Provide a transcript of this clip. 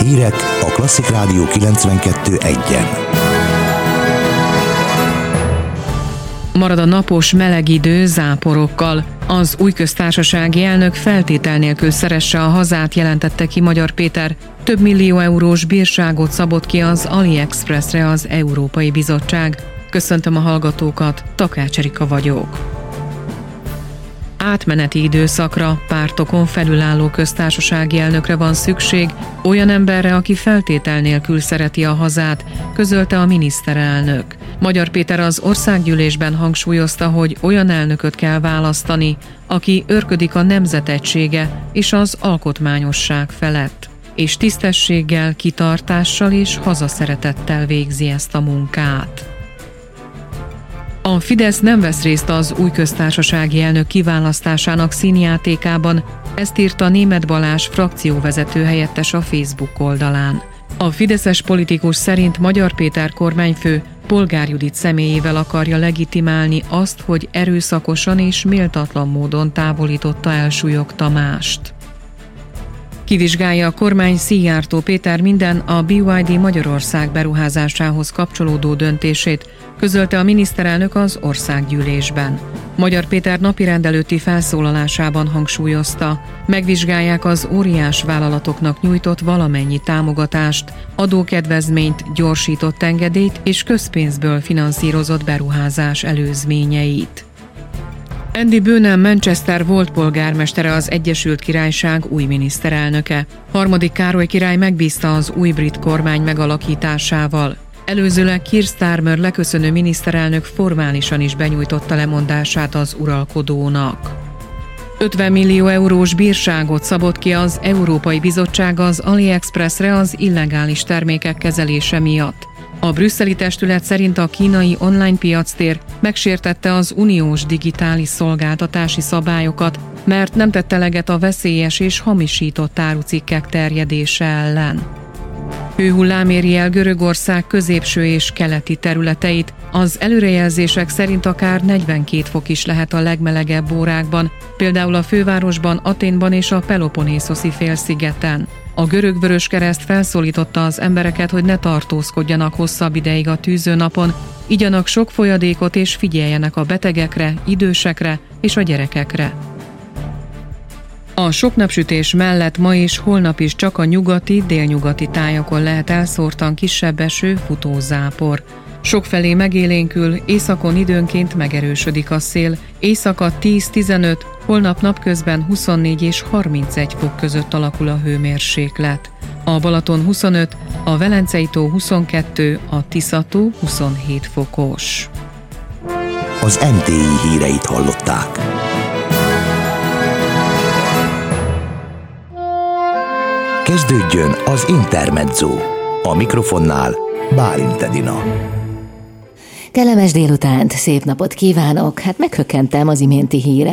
Hírek a Klasszik Rádió 92.1-en. Marad a napos meleg idő záporokkal. Az új köztársasági elnök feltétel nélkül szeresse a hazát, jelentette ki Magyar Péter. Több millió eurós bírságot szabott ki az AliExpressre az Európai Bizottság. Köszöntöm a hallgatókat, Takács Erika vagyok. Átmeneti időszakra, pártokon felülálló köztársasági elnökre van szükség, olyan emberre, aki feltétel nélkül szereti a hazát, közölte a miniszterelnök. Magyar Péter az országgyűlésben hangsúlyozta, hogy olyan elnököt kell választani, aki őrködik a nemzet egysége és az alkotmányosság felett, és tisztességgel, kitartással és hazaszeretettel végzi ezt a munkát. A Fidesz nem vesz részt az új köztársasági elnök kiválasztásának színjátékában, ezt írta Németh Balázs frakcióvezető helyettes a Facebook oldalán. A fideszes politikus szerint Magyar Péter kormányfő Polgár Judit személyével akarja legitimálni azt, hogy erőszakosan és méltatlan módon távolította el Súlyog Tamást. Kivizsgálja a kormány Szijjártó Péter minden a BYD Magyarország beruházásához kapcsolódó döntését, közölte a miniszterelnök az országgyűlésben. Magyar Péter napirend előtti felszólalásában hangsúlyozta, megvizsgálják az óriás vállalatoknak nyújtott valamennyi támogatást, adókedvezményt, gyorsított engedélyt és közpénzből finanszírozott beruházás előzményeit. Andy Burnham Manchester volt polgármestere, az Egyesült Királyság új miniszterelnöke. Harmadik Károly király megbízta az új brit kormány megalakításával. Előzőleg Keir Starmer leköszönő miniszterelnök formálisan is benyújtotta lemondását az uralkodónak. 50 millió eurós bírságot szabott ki az Európai Bizottság az AliExpressre az illegális termékek kezelése miatt. A brüsszeli testület szerint a kínai online piactér megsértette az uniós digitális szolgáltatási szabályokat, mert nem tett eleget a veszélyes és hamisított árucikkek terjedése ellen. Hőhullám éri el Görögország középső és keleti területeit, az előrejelzések szerint akár 42 fok is lehet a legmelegebb órákban, például a fővárosban, Athénban és a Peloponnészoszi félszigeten. A Görög Vöröskereszt felszólította az embereket, hogy ne tartózkodjanak hosszabb ideig a tűzőnapon, igyanak sok folyadékot és figyeljenek a betegekre, idősekre és a gyerekekre. A sok napsütés mellett ma és holnap is csak a nyugati, délnyugati tájakon lehet elszórtan kisebb eső, futózápor. Sokfelé megélénkül, északon időnként megerősödik a szél, éjszaka 10-15, holnap napközben 24 és 31 fok között alakul a hőmérséklet. A Balaton 25, a Velencei-tó 22, a Tisza-tó 27 fokos. Az NTI híreit hallották. Kezdődjön az Intermezzo. A mikrofonnál Bálint Edina. Kellemes délutánt, szép napot kívánok! Hát meghökkentem az iménti híre.